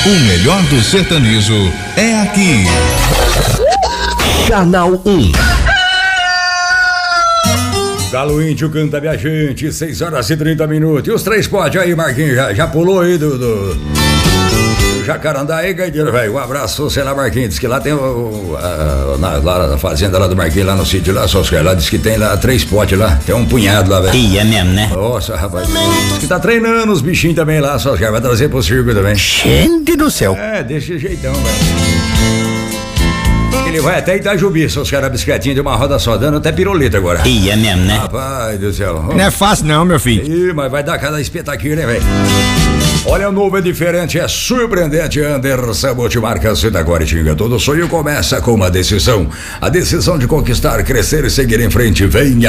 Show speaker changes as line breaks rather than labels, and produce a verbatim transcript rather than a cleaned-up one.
O melhor do sertanejo é aqui.
Canal um.
Galo Índio canta minha gente, seis horas e trinta minutos. E os três potes aí, Marquinhos, já, já pulou aí do, do, do Jacarandá aí, Gaideiro, velho. Um abraço, sei lá, Marquinhos. Diz que lá tem o. A, na, lá na fazenda lá do Marquinhos, lá no sítio lá, só lá diz que tem lá três potes lá. Tem um punhado lá, velho.
E é mesmo, né?
Nossa, rapaz. Diz que tá treinando os bichinhos também lá, só vai trazer pro circo também.
Gente do céu.
É, desse jeitão, velho. Ele vai até Itajubi, seus caras bicicletinha de uma roda só, dando até piruleta agora.
E é mesmo, né?
Rapaz do céu.
Não é fácil não, meu filho.
Ih, mas vai dar cada espetáculo, né, velho? Olha, o novo é diferente, é surpreendente. Anderson Multimarcas da Guaritinga. Todo sonho começa com uma decisão. A decisão de conquistar, crescer e seguir em frente. Venha